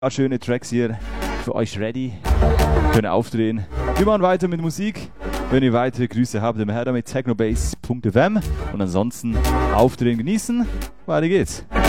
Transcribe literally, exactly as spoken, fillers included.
Schöne Tracks hier für euch ready. Können aufdrehen. Wir machen weiter mit Musik. Wenn ihr weitere Grüße habt, immer her damit technobase punkt f m und ansonsten aufdrehen, genießen. Weiter geht's.